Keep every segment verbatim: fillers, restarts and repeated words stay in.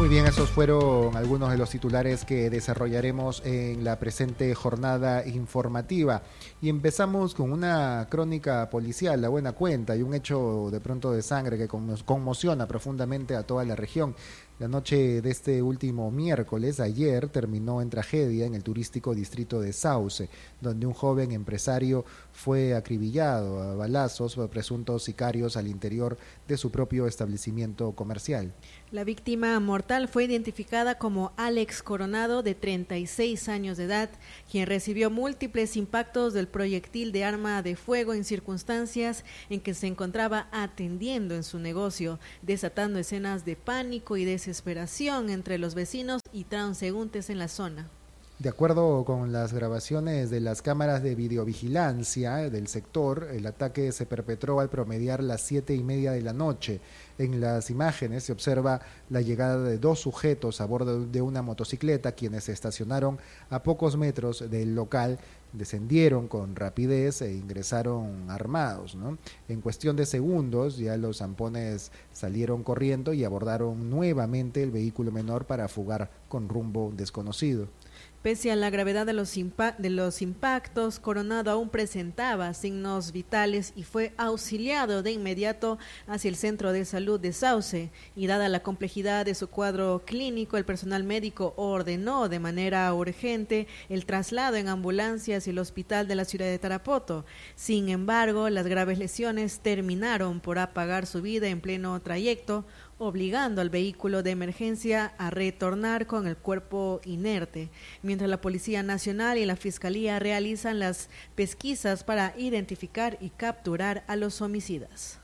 Muy bien, esos fueron algunos de los titulares que desarrollaremos en la presente jornada informativa. Y empezamos con una crónica policial, la buena cuenta, y un hecho de pronto de sangre que conmociona profundamente a toda la región. La noche de este último miércoles, ayer, terminó en tragedia en el turístico distrito de Sauce, donde un joven empresario fue acribillado a balazos por presuntos sicarios al interior de su propio establecimiento comercial. La víctima mortal fue identificada como Alex Coronado, de treinta y seis años de edad, quien recibió múltiples impactos del proyectil de arma de fuego en circunstancias en que se encontraba atendiendo en su negocio, desatando escenas de pánico y desesperación entre los vecinos y transeúntes en la zona. De acuerdo con las grabaciones de las cámaras de videovigilancia del sector, el ataque se perpetró al promediar las siete y media de la noche. En las imágenes se observa la llegada de dos sujetos a bordo de una motocicleta, quienes se estacionaron a pocos metros del local, descendieron con rapidez e ingresaron armados, ¿no? En cuestión de segundos ya los zampones salieron corriendo y abordaron nuevamente el vehículo menor para fugar con rumbo desconocido. Pese a la gravedad de los, impa- de los impactos, Coronado aún presentaba signos vitales y fue auxiliado de inmediato hacia el Centro de Salud de Sauce, y dada la complejidad de su cuadro clínico, el personal médico ordenó de manera urgente el traslado en ambulancia hacia el hospital de la ciudad de Tarapoto. Sin embargo, las graves lesiones terminaron por apagar su vida en pleno trayecto, obligando al vehículo de emergencia a retornar con el cuerpo inerte, mientras la Policía Nacional y la Fiscalía realizan las pesquisas para identificar y capturar a los homicidas.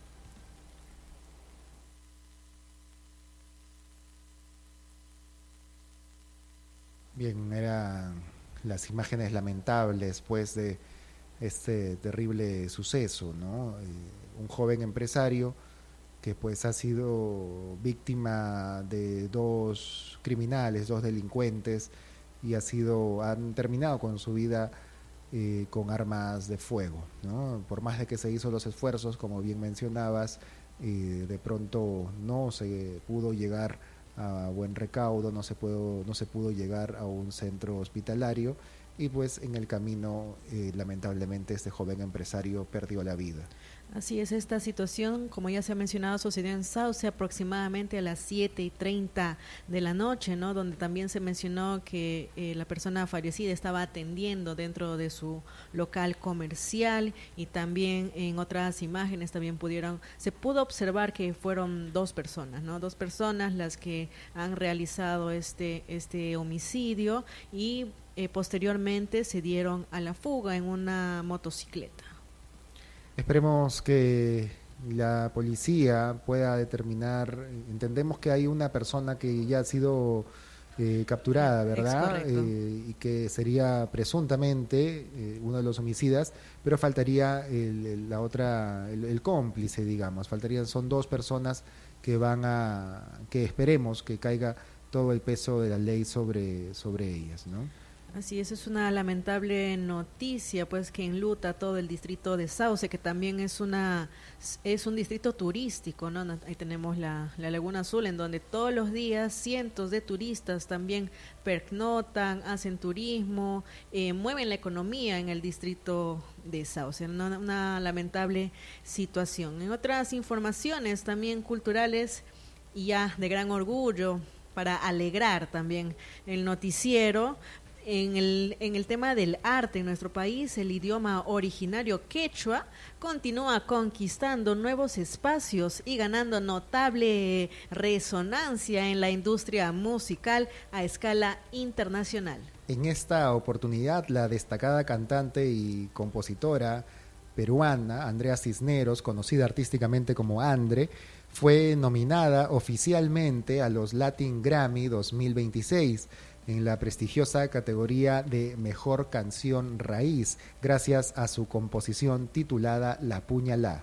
Bien, eran las imágenes lamentables pues de este terrible suceso, ¿no? Eh, un joven empresario que pues ha sido víctima de dos criminales, dos delincuentes, y ha sido, han terminado con su vida eh, con armas de fuego, ¿no? Por más de que se hizo los esfuerzos, como bien mencionabas, eh, de pronto no se pudo llegar a buen recaudo, no se pudo, no se pudo llegar a un centro hospitalario, y pues en el camino eh, lamentablemente este joven empresario perdió la vida. Así es, esta situación, como ya se ha mencionado, sucedió en Sauce aproximadamente a las siete y treinta de la noche, ¿no? Donde también se mencionó que eh, la persona fallecida estaba atendiendo dentro de su local comercial, y también en otras imágenes también pudieron, se pudo observar que fueron dos personas, ¿no? Dos personas las que han realizado este, este homicidio, y eh, posteriormente se dieron a la fuga en una motocicleta. Esperemos que la policía pueda determinar, entendemos que hay una persona que ya ha sido eh, capturada, ¿verdad? Eh, y que sería presuntamente eh, uno de los homicidas, pero faltaría el, el, la otra, el, el cómplice, digamos, faltarían, son dos personas que van a, que esperemos que caiga todo el peso de la ley sobre, sobre ellas, ¿no? Así es, es una lamentable noticia, pues, que enluta todo el distrito de Sauce, que también es una es un distrito turístico, ¿no? Ahí tenemos la, la Laguna Azul, en donde todos los días cientos de turistas también pernoctan, hacen turismo, eh, mueven la economía en el distrito de Sauce. Una, una lamentable situación. En otras informaciones también culturales, y ya de gran orgullo, para alegrar también el noticiero, En el, en el tema del arte en nuestro país, el idioma originario quechua continúa conquistando nuevos espacios y ganando notable resonancia en la industria musical a escala internacional. En esta oportunidad, la destacada cantante y compositora peruana Andrea Cisneros, conocida artísticamente como Andre, fue nominada oficialmente a los Latin Grammy dos mil veintiséis en la prestigiosa categoría de Mejor Canción Raíz, gracias a su composición titulada La Puñalá.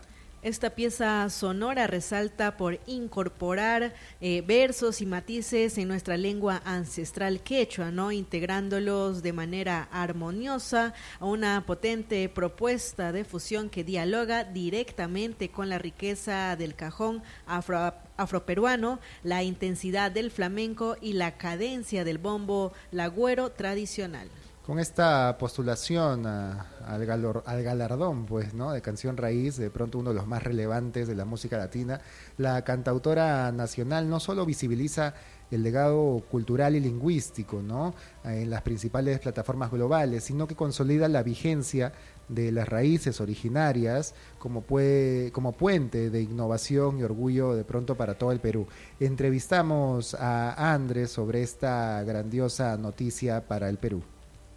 Esta pieza sonora resalta por incorporar eh, versos y matices en nuestra lengua ancestral quechua, ¿no? Integrándolos de manera armoniosa a una potente propuesta de fusión que dialoga directamente con la riqueza del cajón afro, afroperuano, la intensidad del flamenco y la cadencia del bombo lagüero tradicional. Con esta postulación a, al, galor, al galardón, pues, ¿no?, de canción raíz, de pronto uno de los más relevantes de la música latina, la cantautora nacional no solo visibiliza el legado cultural y lingüístico, ¿no?, en las principales plataformas globales, sino que consolida la vigencia de las raíces originarias como, puede, como puente de innovación y orgullo de pronto para todo el Perú. Entrevistamos a Andrés sobre esta grandiosa noticia para el Perú.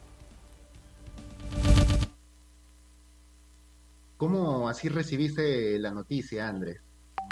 ¿Cómo así recibiste la noticia, Andrés?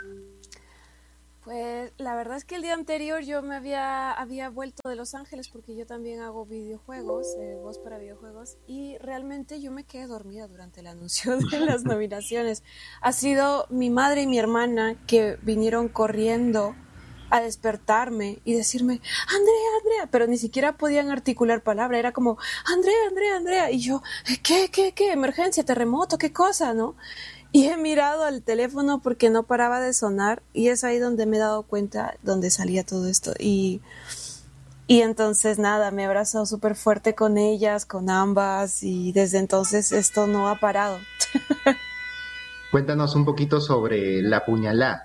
Pues la verdad es que el día anterior yo me había, había vuelto de Los Ángeles porque yo también hago videojuegos, eh, voz para videojuegos, y realmente yo me quedé dormida durante el anuncio de las nominaciones. Ha sido mi madre y mi hermana que vinieron corriendo a despertarme y decirme, Andrea, Andrea, pero ni siquiera podían articular palabra, era como, Andrea, Andrea, Andrea, y yo, ¿qué, qué, qué, emergencia, terremoto, qué cosa, no? Y he mirado al teléfono porque no paraba de sonar, y es ahí donde me he dado cuenta, donde salía todo esto, y, y entonces nada, me he abrazado súper fuerte con ellas, con ambas, y desde entonces esto no ha parado. Cuéntanos un poquito sobre La Puñalá.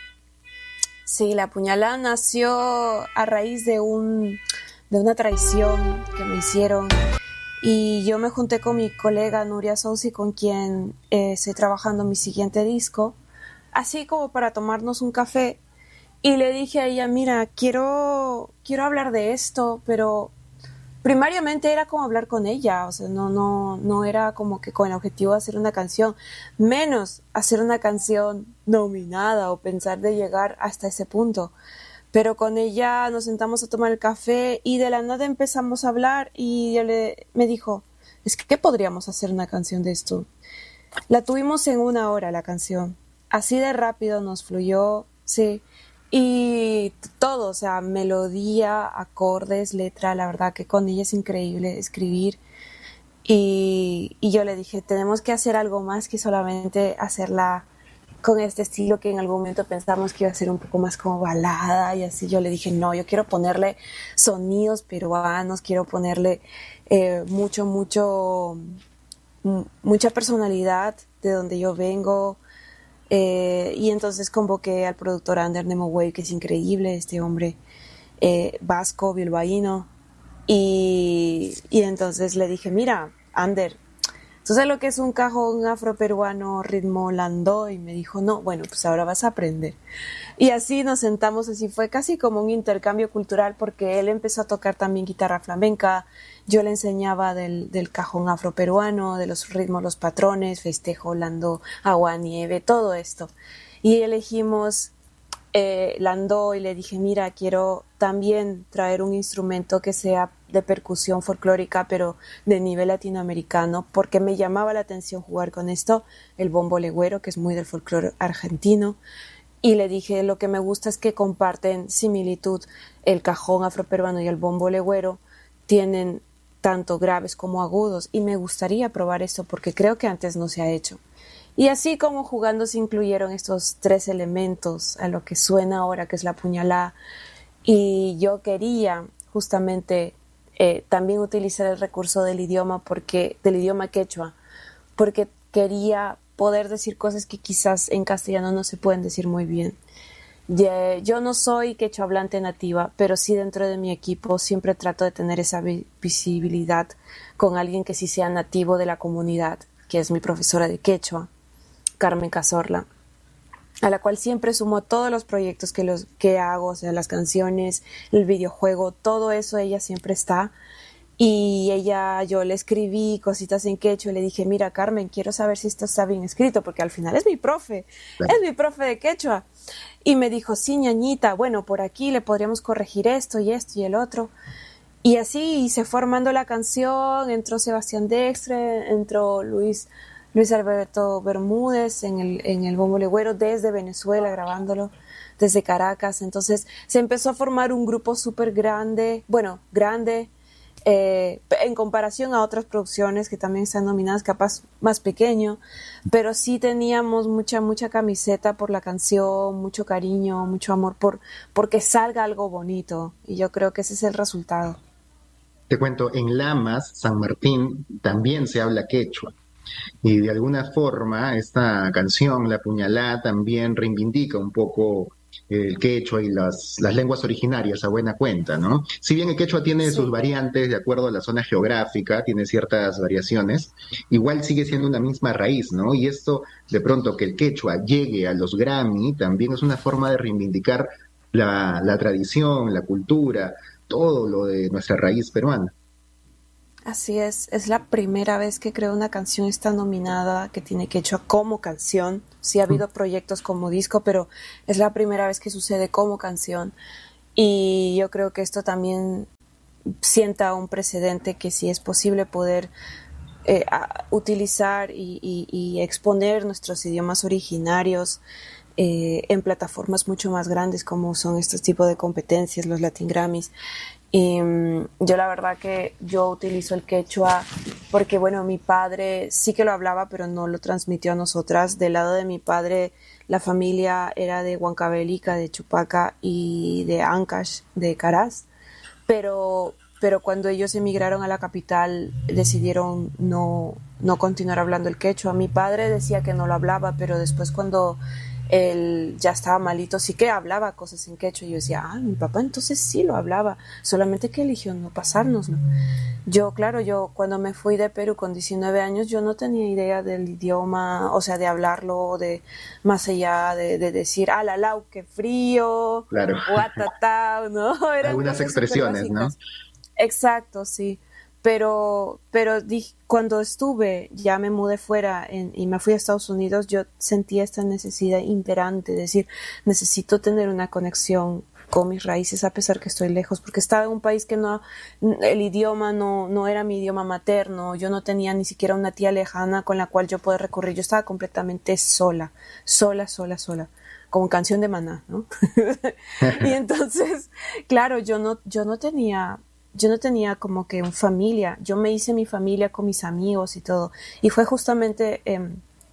Sí, La Puñalá nació a raíz de un de una traición que me hicieron, y yo me junté con mi colega Nuria Sousi, con quien eh, estoy trabajando mi siguiente disco, así como para tomarnos un café, y le dije a ella, mira, quiero quiero hablar de esto, pero primariamente era como hablar con ella, o sea, no, no, no era como que con el objetivo de hacer una canción, menos hacer una canción nominada o pensar de llegar hasta ese punto. Pero con ella nos sentamos a tomar el café y de la nada empezamos a hablar, y ella le, me dijo, es que ¿qué podríamos hacer una canción de esto? La tuvimos en una hora la canción, así de rápido nos fluyó, sí. Y todo, o sea, melodía, acordes, letra, la verdad que con ella es increíble escribir. Y, y yo le dije, tenemos que hacer algo más que solamente hacerla con este estilo que en algún momento pensamos que iba a ser un poco más como balada y así. Yo le dije, no, yo quiero ponerle sonidos peruanos, quiero ponerle eh, mucho, mucho, m- mucha personalidad de donde yo vengo. Eh, y entonces convoqué al productor Ander Nemoway, que es increíble, este hombre eh, vasco, bilbaíno, y, y entonces le dije, mira, Ander, ¿tú sabes lo que es un cajón afroperuano ritmo landó? Y me dijo, no, bueno, pues ahora vas a aprender. Y así nos sentamos, así fue casi como un intercambio cultural, porque él empezó a tocar también guitarra flamenca, yo le enseñaba del, del cajón afroperuano, de los ritmos, los patrones, festejo, landó, agua, nieve, todo esto. Y elegimos eh, landó, y le dije, mira, quiero también traer un instrumento que sea de percusión folclórica, pero de nivel latinoamericano, porque me llamaba la atención jugar con esto, el bombo legüero, que es muy del folclore argentino. Y le dije, lo que me gusta es que comparten similitud, el cajón afroperuano y el bombo legüero tienen tanto graves como agudos, y me gustaría probar esto porque creo que antes no se ha hecho. Y así como jugando se incluyeron estos tres elementos a lo que suena ahora, que es la puñalá, y yo quería justamente eh, también utilizar el recurso del idioma, porque del idioma quechua, porque quería poder decir cosas que quizás en castellano no se pueden decir muy bien. Yo no soy quechua hablante nativa, pero sí dentro de mi equipo siempre trato de tener esa visibilidad con alguien que sí sea nativo de la comunidad, que es mi profesora de quechua, Carmen Cazorla, a la cual siempre sumo todos los proyectos que, los, que hago, o sea, las canciones, el videojuego, todo eso ella siempre está. Y ella, yo le escribí cositas en quechua y le dije, mira, Carmen, quiero saber si esto está bien escrito, porque al final es mi profe, claro. Es mi profe de quechua. Y me dijo, sí, ñañita, bueno, por aquí le podríamos corregir esto y esto y el otro. Y así se fue formando la canción, entró Sebastián Dextre, entró Luis Luis Alberto Bermúdez en el, en el bombo legüero desde Venezuela grabándolo, desde Caracas. Entonces se empezó a formar un grupo súper grande, bueno, grande, eh, en comparación a otras producciones que también están nominadas, capaz más pequeño, pero sí teníamos mucha, mucha camiseta por la canción, mucho cariño, mucho amor por porque salga algo bonito, y yo creo que ese es el resultado. Te cuento, en Lamas, San Martín, también se habla quechua. Y de alguna forma esta canción, La Puñalá, también reivindica un poco el quechua y las, las lenguas originarias a buena cuenta, ¿no? Si bien el quechua tiene Sí. sus variantes de acuerdo a la zona geográfica, tiene ciertas variaciones, igual sigue siendo una misma raíz, ¿no? Y esto, de pronto, que el quechua llegue a los Grammy, también es una forma de reivindicar la, la tradición, la cultura, todo lo de nuestra raíz peruana. Así es, es la primera vez que creo una canción está nominada que tiene quechua como canción. Sí ha habido proyectos como disco, pero es la primera vez que sucede como canción. Y yo creo que esto también sienta un precedente que sí es posible poder eh, a, utilizar y, y, y exponer nuestros idiomas originarios eh, en plataformas mucho más grandes como son estos tipos de competencias, los Latin Grammys. Y um, yo la verdad que yo utilizo el quechua porque, bueno, mi padre sí que lo hablaba, pero no lo transmitió a nosotras. Del lado de mi padre, la familia era de Huancavelica, de Chupaca y de Ancash, de Caraz. Pero, pero cuando ellos emigraron a la capital, decidieron no, no continuar hablando el quechua. Mi padre decía que no lo hablaba, pero después cuando él ya estaba malito, sí que hablaba cosas en quechua. Y yo decía, ah, mi papá entonces sí lo hablaba, solamente que eligió no pasárnoslo. Yo, claro, yo cuando me fui de Perú con diecinueve años, yo no tenía idea del idioma, o sea, de hablarlo, de más allá de, de decir, ah, la lau, qué frío, Claro. guatatao, ¿no? Eran Algunas cosas súper expresiones, ¿no? básicas. Exacto, sí. Pero, pero di, cuando estuve, ya me mudé fuera en, y me fui a Estados Unidos, yo sentía esta necesidad imperante, de decir, necesito tener una conexión con mis raíces a pesar que estoy lejos, porque estaba en un país que no, el idioma no, no era mi idioma materno, yo no tenía ni siquiera una tía lejana con la cual yo poder recurrir, yo estaba completamente sola, sola, sola, sola, como canción de Maná, ¿no? Y entonces, claro, yo no, yo no tenía... yo no tenía como que una familia, yo me hice mi familia con mis amigos y todo, y fue justamente, eh,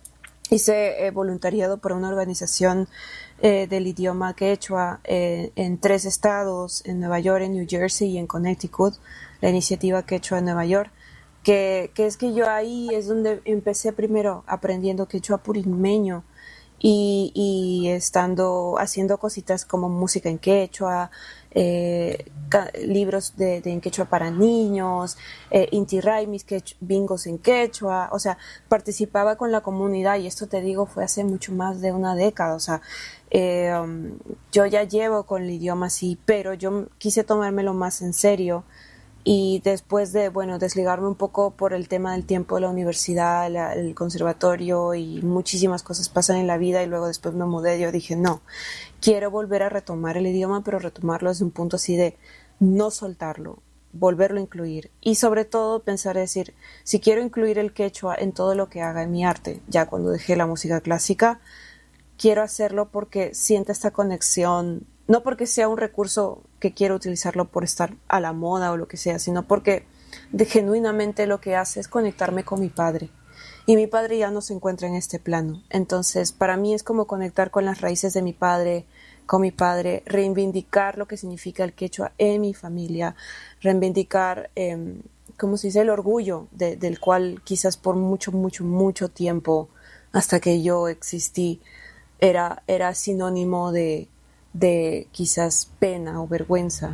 hice eh, voluntariado por una organización eh, del idioma quechua eh, en tres estados, en Nueva York, en New Jersey y en Connecticut, la iniciativa quechua de Nueva York, que, que es que yo ahí es donde empecé primero aprendiendo quechua purilmeño, y, y estando haciendo cositas como música en quechua, eh, ca- libros de, de en quechua para niños, eh, Inti Raymis, quech- bingos en quechua, o sea, participaba con la comunidad, y esto te digo fue hace mucho más de una década, o sea, eh, um, yo ya llevo con el idioma así, pero yo quise tomármelo más en serio. Y después de, bueno, desligarme un poco por el tema del tiempo de la universidad, la, el conservatorio y muchísimas cosas pasan en la vida, y luego después me mudé, yo dije, no, quiero volver a retomar el idioma, pero retomarlo desde un punto así de no soltarlo, volverlo a incluir. Y sobre todo pensar, decir, si quiero incluir el quechua en todo lo que haga en mi arte, ya cuando dejé la música clásica, quiero hacerlo porque siento esta conexión, no porque sea un recurso que quiero utilizarlo por estar a la moda o lo que sea, sino porque de, genuinamente lo que hace es conectarme con mi padre. Y mi padre ya no se encuentra en este plano. Entonces, para mí es como conectar con las raíces de mi padre, con mi padre, reivindicar lo que significa el quechua en mi familia, reivindicar, eh, ¿cómo se dice?, el orgullo de, del cual quizás por mucho, mucho, mucho tiempo, hasta que yo existí, era, era sinónimo de de quizás pena o vergüenza,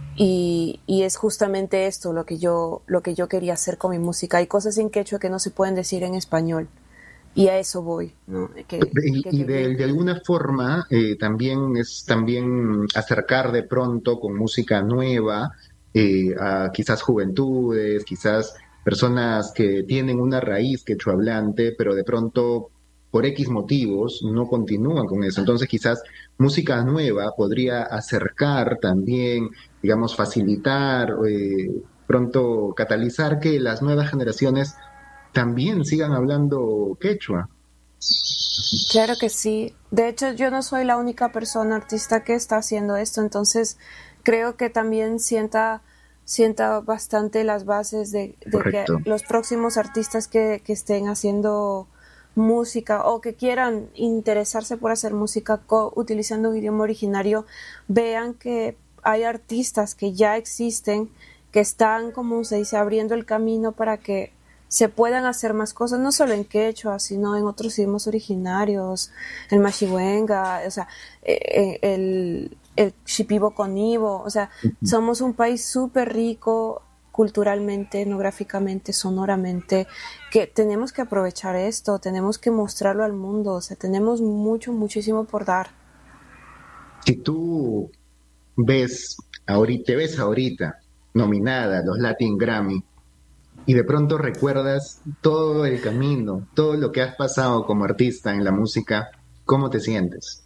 y, y es justamente esto lo que yo lo que yo quería hacer con mi música. Hay cosas en quechua que no se pueden decir en español, y a eso voy, ¿no? que, Y, que, y de, de alguna forma eh, también es también acercar de pronto con música nueva eh, a quizás juventudes, quizás personas que tienen una raíz quechohablante, pero de pronto por X motivos no continúan con eso. Entonces quizás música nueva podría acercar también, digamos, facilitar, eh, pronto catalizar que las nuevas generaciones también sigan hablando quechua. Claro que sí. De hecho, yo no soy la única persona artista que está haciendo esto, entonces creo que también sienta, sienta bastante las bases de, de que los próximos artistas que, que estén haciendo música o que quieran interesarse por hacer música co- utilizando un idioma originario, vean que hay artistas que ya existen, que están, como se dice, abriendo el camino para que se puedan hacer más cosas, no solo en quechua, sino en otros idiomas originarios, el machihuenga, o sea, eh, el, el shipibo conibo, o sea, uh-huh. Somos un país súper rico culturalmente, etnográficamente, sonoramente, que tenemos que aprovechar esto, tenemos que mostrarlo al mundo, o sea, tenemos mucho, muchísimo por dar. Si tú ves ahorita, te ves ahorita nominada a los Latin Grammy, y de pronto recuerdas todo el camino, todo lo que has pasado como artista en la música, ¿cómo te sientes?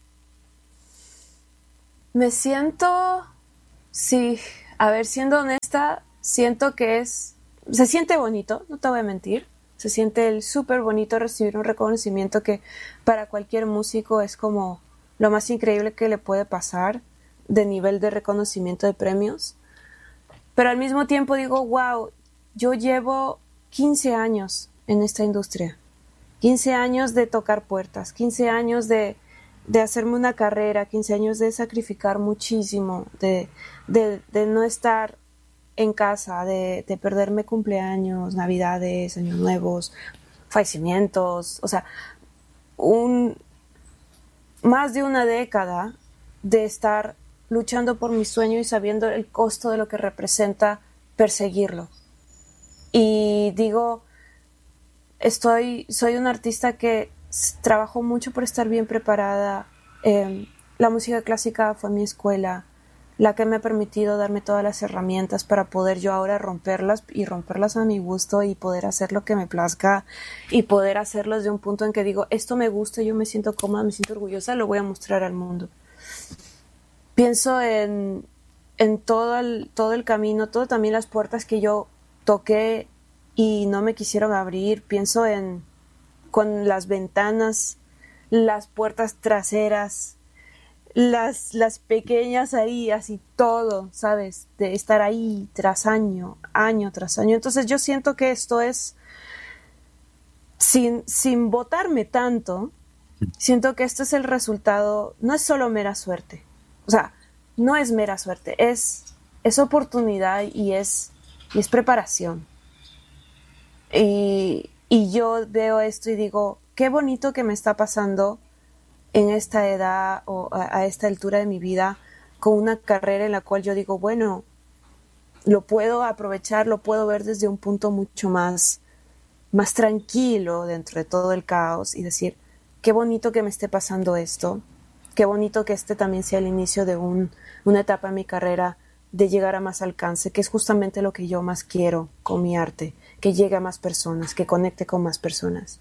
Me siento, sí, a ver, siendo honesta, siento que es, se siente bonito, no te voy a mentir, se siente el súper bonito recibir un reconocimiento que para cualquier músico es como lo más increíble que le puede pasar de nivel de reconocimiento de premios, pero al mismo tiempo digo, wow, yo llevo quince años en esta industria, quince años de tocar puertas, quince años de, de hacerme una carrera, quince años de sacrificar muchísimo, de, de, de no estar en casa, de, de perderme cumpleaños, navidades, años nuevos, fallecimientos, o sea, un, más de una década de estar luchando por mi sueño y sabiendo el costo de lo que representa perseguirlo. Y digo, estoy, soy una artista que trabajo mucho por estar bien preparada. Eh, la música clásica fue mi escuela, la que me ha permitido darme todas las herramientas para poder yo ahora romperlas y romperlas a mi gusto y poder hacer lo que me plazca y poder hacerlo desde un punto en que digo, esto me gusta, yo me siento cómoda, me siento orgullosa, lo voy a mostrar al mundo. Pienso en, en todo el, todo el camino, todo también las puertas que yo toqué y no me quisieron abrir. Pienso en con las ventanas, las puertas traseras, las, las pequeñas ahí, así todo, ¿sabes? De estar ahí tras año, año tras año. Entonces yo siento que esto es, sin, sin botarme tanto, siento que esto es el resultado, no es solo mera suerte. O sea, no es mera suerte, es, es oportunidad y es, y es preparación. Y, y yo veo esto y digo, qué bonito que me está pasando en esta edad o a, a esta altura de mi vida con una carrera en la cual yo digo, bueno, lo puedo aprovechar, lo puedo ver desde un punto mucho más, más tranquilo dentro de todo el caos y decir, qué bonito que me esté pasando esto, qué bonito que este también sea el inicio de un, una etapa en mi carrera de llegar a más alcance, que es justamente lo que yo más quiero con mi arte, que llegue a más personas, que conecte con más personas.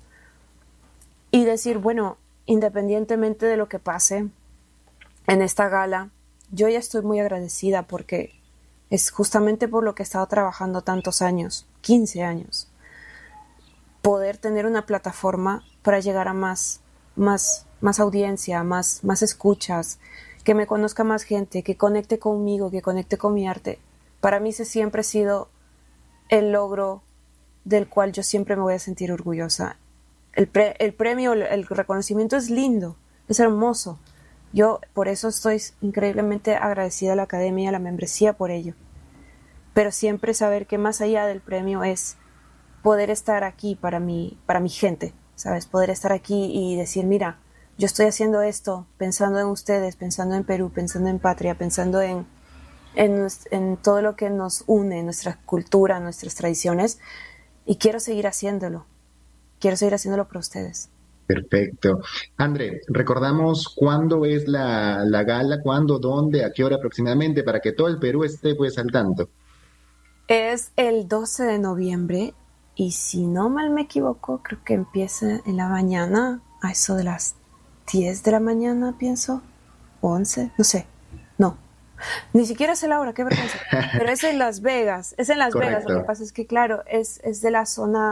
Y decir, bueno, independientemente de lo que pase en esta gala, yo ya estoy muy agradecida porque es justamente por lo que he estado trabajando tantos años, quince años, poder tener una plataforma para llegar a más, más, más audiencia, más, más escuchas, que me conozca más gente, que conecte conmigo, que conecte con mi arte. Para mí ese siempre ha sido el logro del cual yo siempre me voy a sentir orgullosa. El, pre, el premio, el reconocimiento es lindo, es hermoso. Yo por eso estoy increíblemente agradecida a la academia y a la membresía por ello. Pero siempre saber que más allá del premio es poder estar aquí para mi, para mi gente, ¿sabes? Poder estar aquí y decir, mira, yo estoy haciendo esto pensando en ustedes, pensando en Perú, pensando en patria, pensando en, en, en todo lo que nos une, nuestra cultura, nuestras tradiciones, y quiero seguir haciéndolo. Quiero seguir haciéndolo por ustedes. Perfecto. André, recordamos cuándo es la, la gala, cuándo, dónde, a qué hora aproximadamente, para que todo el Perú esté pues al tanto. Es el doce de noviembre y si no mal me equivoco, creo que empieza en la mañana, a eso de las diez de la mañana, pienso, once, no sé, no. Ni siquiera sé la hora, qué vergüenza. Pero es en Las Vegas, es en Las Correcto. Vegas. Lo que pasa es que, claro, es, es de la zona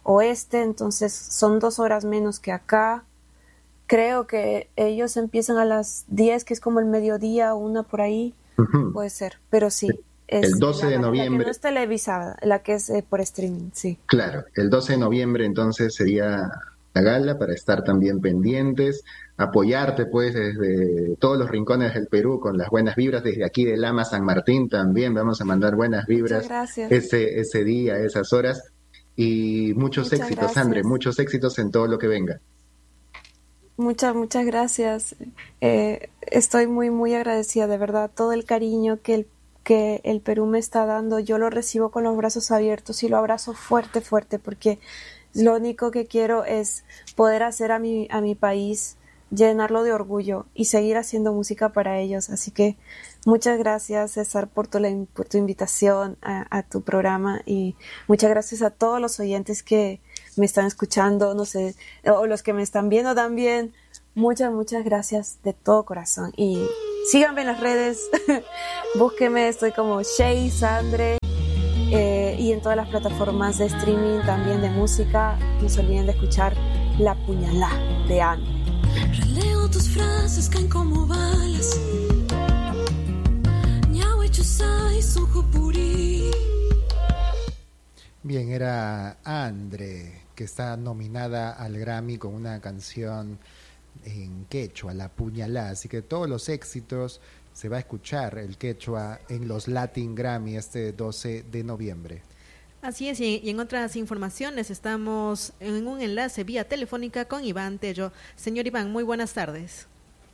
oeste, entonces son dos horas menos que acá. Creo que ellos empiezan a las diez, que es como el mediodía, una por ahí, uh-huh. Puede ser, pero sí. Es el doce de noviembre. La que no es televisada, la que es eh, por streaming, sí. Claro, el doce de noviembre entonces sería la gala para estar también pendientes, apoyarte pues desde todos los rincones del Perú con las buenas vibras, desde aquí de Lama San Martín también vamos a mandar buenas vibras ese, ese día, esas horas, y muchos muchas éxitos, gracias. Andre, muchos éxitos en todo lo que venga. Muchas, muchas gracias. Eh, estoy muy, muy agradecida, de verdad, todo el cariño que el que el Perú me está dando, yo lo recibo con los brazos abiertos y lo abrazo fuerte, fuerte, porque lo único que quiero es poder hacer a mi, a mi país, llenarlo de orgullo y seguir haciendo música para ellos. Así que muchas gracias, César, por tu, por tu invitación a, a tu programa, y muchas gracias a todos los oyentes que me están escuchando, no sé, o los que me están viendo también. Muchas, muchas gracias de todo corazón. Y síganme en las redes, búsquenme, estoy como Shay Sandre, eh, y en todas las plataformas de streaming también de música. No se olviden de escuchar La Puñalá de Andre. Releo tus frases, caen como balas. Bien, era Andre, que está nominada al Grammy con una canción en quechua, La Puñalá, así que todos los éxitos, se va a escuchar el quechua en los Latin Grammy este doce de noviembre. Así es, y en otras informaciones estamos en un enlace vía telefónica con Iván Tello. Señor Iván, muy buenas tardes.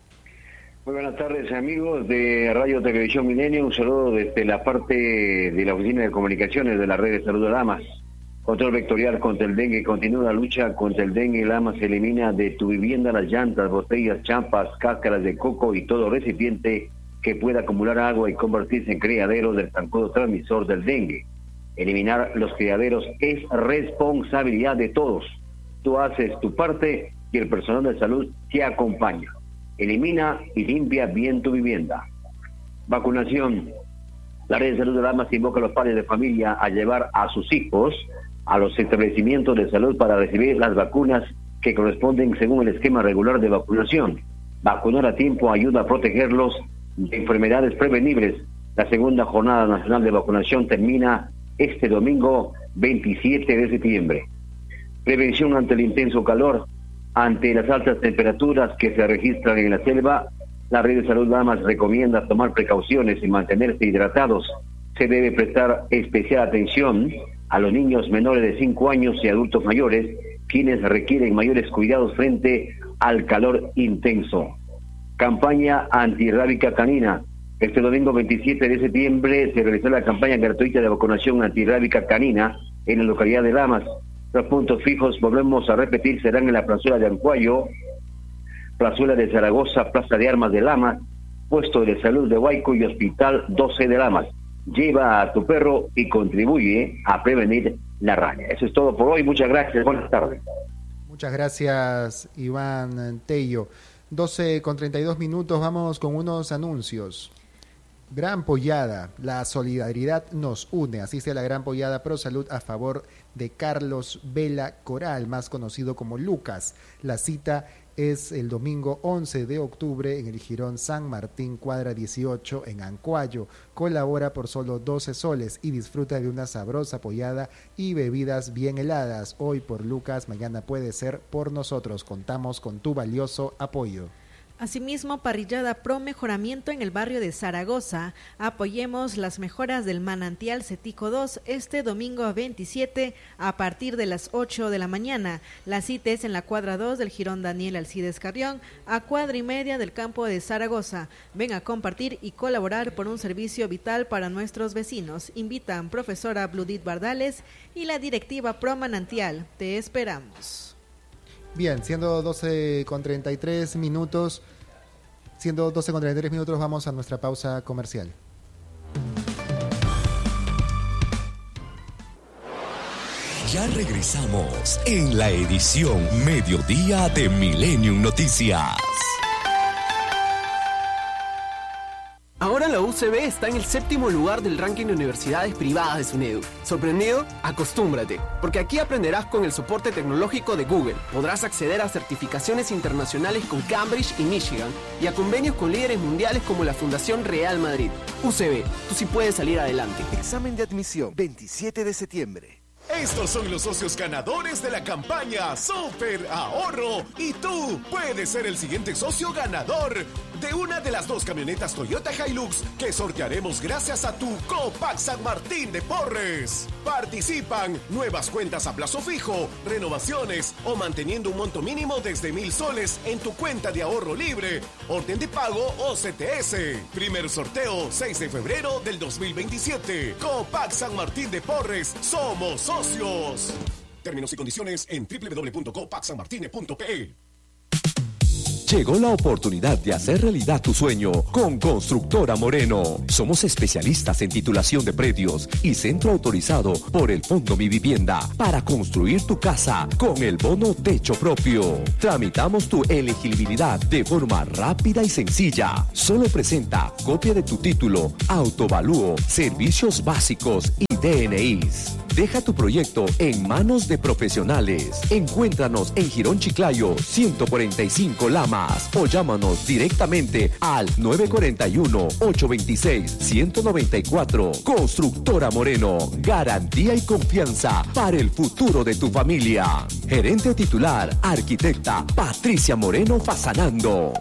Muy buenas tardes, amigos de Radio Televisión Milenio. Un saludo desde la parte de la Oficina de Comunicaciones de la Red de Salud de Lamas. Control vectorial contra el dengue. Continúa la lucha contra el dengue. Lamas elimina de tu vivienda las llantas, botellas, champas, cáscaras de coco y todo recipiente que pueda acumular agua y convertirse en criadero del zancudo transmisor del dengue. Eliminar los criaderos es responsabilidad de todos. Tú haces tu parte y el personal de salud te acompaña. Elimina y limpia bien tu vivienda. Vacunación. La Red de Salud de Lamas invoca a los padres de familia a llevar a sus hijos a los establecimientos de salud para recibir las vacunas que corresponden según el esquema regular de vacunación. Vacunar a tiempo ayuda a protegerlos de enfermedades prevenibles. La segunda jornada nacional de vacunación termina este domingo veintisiete de septiembre. Prevención ante el intenso calor. Ante las altas temperaturas que se registran en la selva, la Red de Salud Lamas recomienda tomar precauciones y mantenerse hidratados. Se debe prestar especial atención a los niños menores de cinco años y adultos mayores, quienes requieren mayores cuidados frente al calor intenso. Campaña antirrábica canina. Este domingo veintisiete de septiembre se realizó la campaña gratuita de vacunación antirrábica canina en la localidad de Lamas. Los puntos fijos, volvemos a repetir, serán en la plazuela de Ancuayo, plazuela de Zaragoza, plaza de armas de Lamas, puesto de salud de Huayco y hospital doce de Lamas. Lleva a tu perro y contribuye a prevenir la rabia. Eso es todo por hoy. Muchas gracias. Buenas tardes. Muchas gracias, Iván Tello. doce con treinta y dos minutos. Vamos con unos anuncios. Gran Pollada, la solidaridad nos une, así sea la Gran Pollada Pro Salud a favor de Carlos Vela Coral, más conocido como Lucas. La cita es el domingo once de octubre en el Jirón San Martín, cuadra dieciocho, en Ancuayo. Colabora por solo doce soles y disfruta de una sabrosa pollada y bebidas bien heladas. Hoy por Lucas, mañana puede ser por nosotros. Contamos con tu valioso apoyo. Asimismo, parrillada pro mejoramiento en el barrio de Zaragoza. Apoyemos las mejoras del manantial Cetico dos este domingo veintisiete a partir de las ocho de la mañana. La cita es en la cuadra dos del Jirón Daniel Alcides Carrión, a cuadra y media del campo de Zaragoza. Ven a compartir y colaborar por un servicio vital para nuestros vecinos. Invitan profesora Bludit Bardales y la directiva Pro Manantial. Te esperamos. Bien, siendo doce con treinta y tres minutos, siendo doce con treinta y tres minutos, vamos a nuestra pausa comercial. Ya regresamos en la edición Mediodía de Millennium Noticias. Ahora la U C B está en el séptimo lugar del ranking de universidades privadas de SUNEDU. ¿Sorprendido? Acostúmbrate, porque aquí aprenderás con el soporte tecnológico de Google. Podrás acceder a certificaciones internacionales con Cambridge y Michigan y a convenios con líderes mundiales como la Fundación Real Madrid. U C B, tú sí puedes salir adelante. Examen de admisión, veintisiete de septiembre. Estos son los socios ganadores de la campaña Super Ahorro y tú puedes ser el siguiente socio ganador de una de las dos camionetas Toyota Hilux que sortearemos gracias a tu Copac San Martín de Porres. Participan nuevas cuentas a plazo fijo, renovaciones o manteniendo un monto mínimo desde mil soles en tu cuenta de ahorro libre, orden de pago o C T S. Primer sorteo seis de febrero del dos mil veintisiete. Copac San Martín de Porres, somos socios. Términos y condiciones en doble u doble u doble u punto copac san martine punto p e. Llegó la oportunidad de hacer realidad tu sueño con Constructora Moreno. Somos especialistas en titulación de predios y centro autorizado por el Fondo Mi Vivienda para construir tu casa con el bono techo propio. Tramitamos tu elegibilidad de forma rápida y sencilla. Solo presenta copia de tu título, autovalúo, servicios básicos y D N Is. Deja tu proyecto en manos de profesionales. Encuéntranos en Girón Chiclayo, ciento cuarenta y cinco Lamas o llámanos directamente al nueve cuatro uno, ocho dos seis, uno nueve cuatro. Constructora Moreno, garantía y confianza para el futuro de tu familia. Gerente titular, arquitecta Patricia Moreno Fasanando.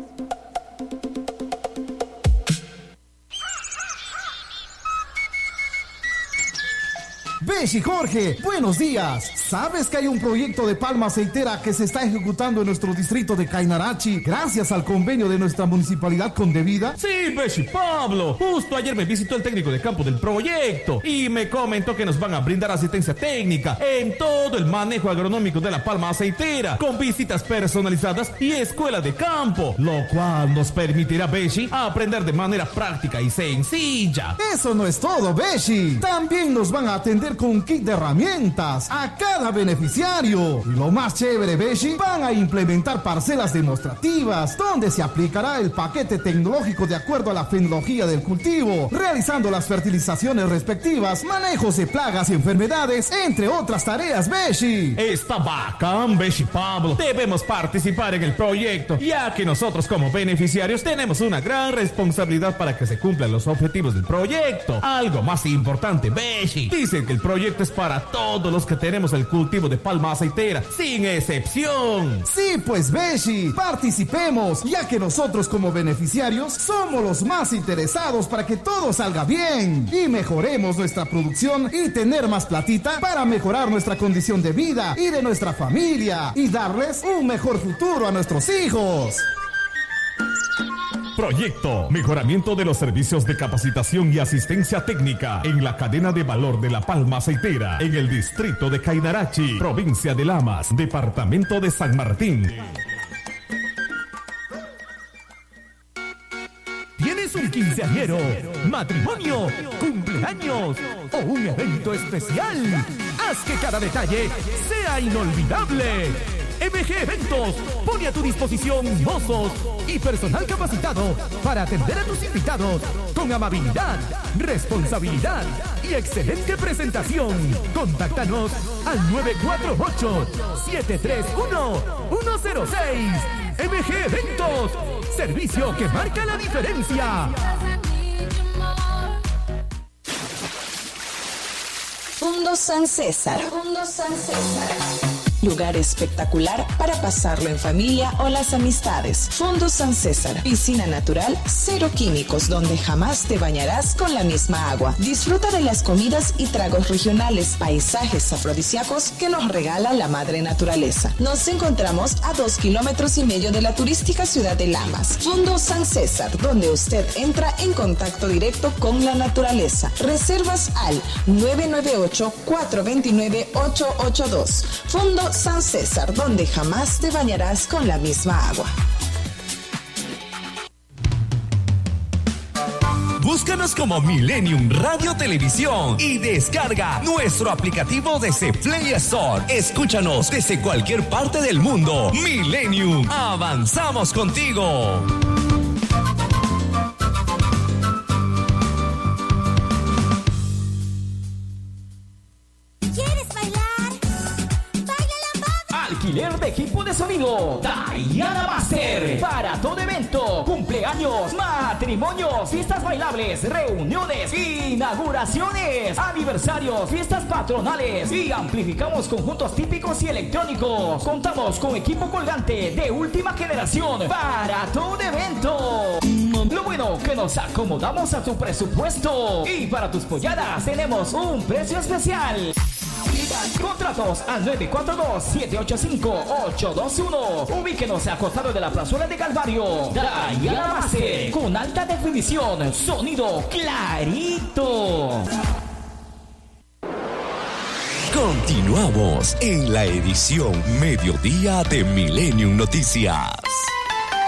Beshi Jorge, buenos días. ¿Sabes que hay un proyecto de palma aceitera que se está ejecutando en nuestro distrito de Cainarachi gracias al convenio de nuestra municipalidad con Devida? Sí, Beshi Pablo. Justo ayer me visitó el técnico de campo del proyecto y me comentó que nos van a brindar asistencia técnica en todo el manejo agronómico de la palma aceitera, con visitas personalizadas y escuela de campo, lo cual nos permitirá, Beshi, aprender de manera práctica y sencilla. Eso no es todo, Beshi. También nos van a atender con un kit de herramientas a cada beneficiario. Y lo más chévere, Beshi, van a implementar parcelas demostrativas donde se aplicará el paquete tecnológico de acuerdo a la fenología del cultivo, realizando las fertilizaciones respectivas, manejos de plagas y enfermedades, entre otras tareas, Beshi. Está bacán, Beshi Pablo. Debemos participar en el proyecto, ya que nosotros como beneficiarios tenemos una gran responsabilidad para que se cumplan los objetivos del proyecto. Algo más importante, Beshi, dicen que el proyecto es para todos los que tenemos el cultivo de palma aceitera, sin excepción. Sí, pues, Beshi, participemos, ya que nosotros como beneficiarios somos los más interesados para que todo salga bien y mejoremos nuestra producción y tener más platita para mejorar nuestra condición de vida y de nuestra familia y darles un mejor futuro a nuestros hijos. Proyecto Mejoramiento de los servicios de capacitación y asistencia técnica en la cadena de valor de la palma aceitera en el distrito de Cainarachi, provincia de Lamas, departamento de San Martín. ¿Tienes un quinceañero, matrimonio, cumpleaños o un evento especial? Haz que cada detalle sea inolvidable. M G Eventos pone a tu disposición mozos y personal capacitado para atender a tus invitados con amabilidad, responsabilidad y excelente presentación. Contáctanos al nueve cuatro ocho, siete tres uno, uno cero seis. M G Eventos, servicio que marca la diferencia. Fundo San César. Fundo San César. Lugar espectacular para pasarlo en familia o las amistades. Fundo San César. Piscina natural, cero químicos, donde jamás te bañarás con la misma agua. Disfruta de las comidas y tragos regionales, paisajes afrodisíacos que nos regala la madre naturaleza. Nos encontramos a dos kilómetros y medio de la turística ciudad de Lamas. Fundo San César, donde usted entra en contacto directo con la naturaleza. Reservas al nueve nueve ocho, cuatro dos nueve, ocho ocho dos. Fundo San César, donde jamás te bañarás con la misma agua. Búscanos como Millennium Radio Televisión y descarga nuestro aplicativo desde Play Store. Escúchanos desde cualquier parte del mundo. Millennium, avanzamos contigo. de sonido, Diana Master. Para todo evento, cumpleaños, matrimonios, fiestas bailables, reuniones, inauguraciones, aniversarios, fiestas patronales y amplificamos conjuntos típicos y electrónicos. Contamos con equipo colgante de última generación para todo evento. Lo bueno que nos acomodamos a tu presupuesto y para tus polladas tenemos un precio especial. Contratos al nueve cuatro dos, siete ocho cinco, ocho dos uno. Ubíquenos a costado de la plazuela de Calvario. Diana Master, con alta definición, sonido clarito. Continuamos en la edición Mediodía de Millennium Noticias.